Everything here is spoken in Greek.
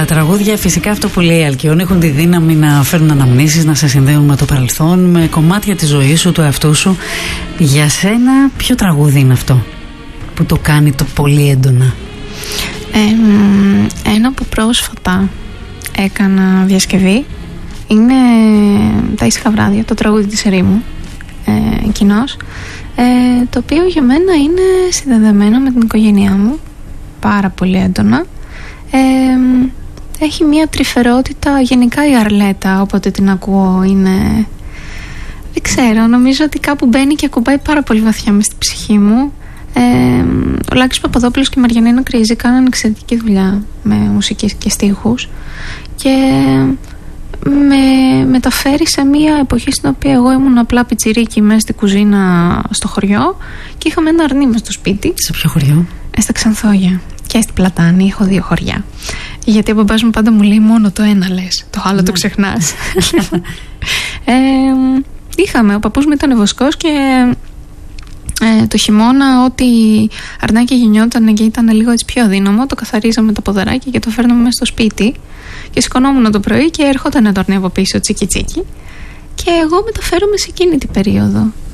Τα τραγούδια, φυσικά αυτό που λέει η Αλκιόν, έχουν τη δύναμη να φέρουν αναμνήσεις, να σε συνδέουν με το παρελθόν, με κομμάτια της ζωής σου, του εαυτού σου. Για σένα, ποιο τραγούδι είναι αυτό που το κάνει το πολύ έντονα? Ένα που πρόσφατα έκανα διασκευή είναι τα ήσυχα βράδια, το τραγούδι της Ερήμου, κοινώς, το οποίο για μένα είναι συνδεδεμένο με την οικογένειά μου πάρα πολύ έντονα. Έχει μια τρυφερότητα, γενικά η Αρλέτα, όποτε την ακούω είναι, δεν ξέρω, νομίζω ότι κάπου μπαίνει και ακουμπάει πάρα πολύ βαθιά μες στην ψυχή μου. Ο Λάκης Παπαδόπουλος και η Μαριανίνα Κρίζη κάναν εξαιρετική δουλειά με μουσική και στίχους και με μεταφέρει σε μια εποχή στην οποία εγώ ήμουν απλά πιτσιρίκι μέσα στην κουζίνα στο χωριό και είχαμε ένα αρνί μες στο σπίτι. Σε ποιο χωριό? Στα Ξανθόγια και στην Πλατάνη. Έχω 2 χωριά. Γιατί ο μπαμπάς μου πάντα μου λέει μόνο το ένα λες, το άλλο το ξεχνάς. Ο παππούς μου ήταν βοσκός και το χειμώνα ό,τι αρνάκι γινιόταν και ήταν λίγο έτσι πιο αδύναμο, το καθαρίζαμε τα ποδαράκια και το φέρναμε μέσα στο σπίτι και σηκωνόμουν το πρωί και έρχονταν το αρνί από πίσω τσίκι τσίκι και εγώ μεταφέρομαι σε εκείνη την περίοδο